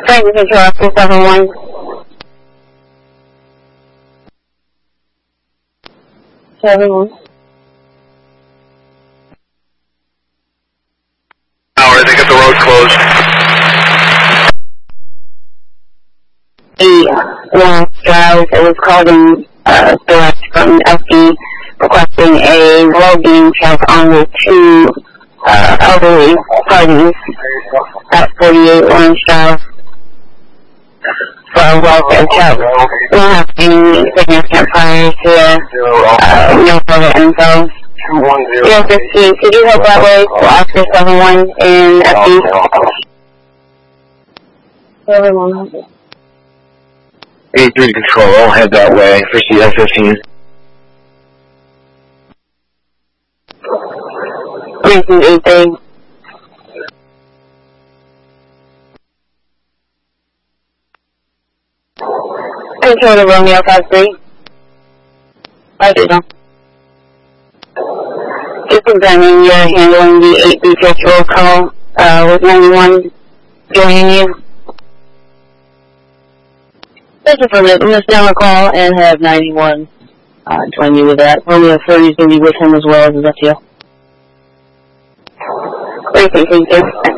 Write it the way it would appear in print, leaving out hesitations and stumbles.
Thank you, Control Officer 71. Hour, they got the road closed. One drive that was called in direct from FD requesting a well-being check on the two elderly parties at 48 Orange Drive for a welfare check. We don't have any significant prior to no further info. Yes, could you help that way for Officer 71 in FD? 71. 83 to control, I'll head that way for CF-15. Thank you, 83. Control to Romeo 53. I do know. Just confirming you're handling the 836 roll call with 91 joining you. That's affirmative. I'm going to stay on the call and have 91 join you with that. Romeo 30 is going to be with him as well as up to you. Great, thank you.